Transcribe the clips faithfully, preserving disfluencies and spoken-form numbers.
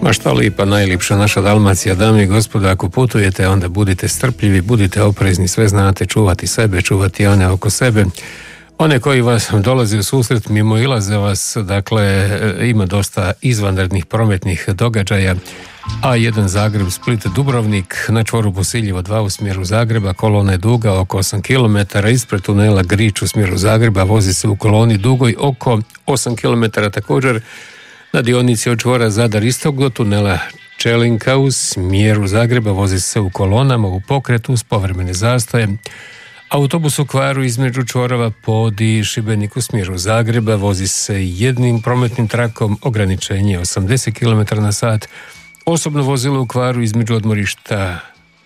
Ma šta lipa, najlipša naša Dalmacija, dame i gospodo, ako putujete, onda budite strpljivi, budite oprezni, sve znate, čuvati sebe, čuvati one oko sebe. One koji vas dolaze u susret, mimo ilaze vas, dakle, ima dosta izvanrednih prometnih događaja. A jedan Zagreb, Split, Dubrovnik, na čvoru Bosiljevo dva u smjeru Zagreba, kolona je duga oko osam kilometara, ispred tunela Grič u smjeru Zagreba, vozi se u koloni dugoj oko osam kilometara također. Na dionici od čvora Zadar Istok do tunela Čelinka u smjeru Zagreba vozi se u kolonama u pokretu uz povremene zastoje. Autobus u kvaru između čvorova Podi i Šibenik u smjeru Zagreba vozi se jednim prometnim trakom, ograničenje osamdeset kilometara na sat. Osobno vozilo u kvaru između odmorišta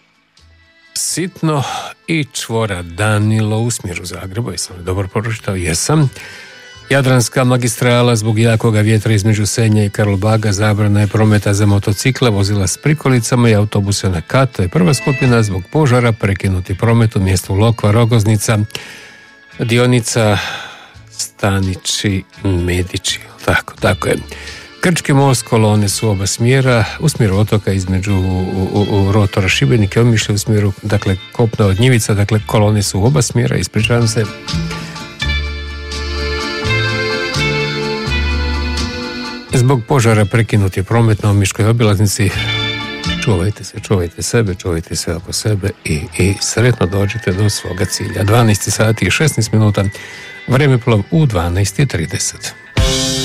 Sitno i čvora Danilo u smjeru Zagreba. Jesam li dobro pročitao? Jesam. Jadranska magistrala zbog jakoga vjetra između Senja i Karlobaga, zabrana je prometa za motocikle, vozila s prikolicama i autobuse na kat. To je prva skupina. Zbog požara prekinuti promet u mjestu Lokva, Rogoznica, dionica Stanići, Medići. Tako, tako je. Krčki most, kolone su oba smjera, u smjeru otoka između u, u, u rotora Šibenika, Omišlja u smjeru, dakle, kopna od Njivica, dakle, kolone su u oba smjera, ispričavam se. Zbog požara prekinut je promet na Omiškoj obilaznici. Čuvajte se, čuvajte sebe, čuvajte sve oko sebe i, i sretno dođete do svoga cilja. dvanaest sati i šesnaest minuta, vremeplov u dvanaest i trideset.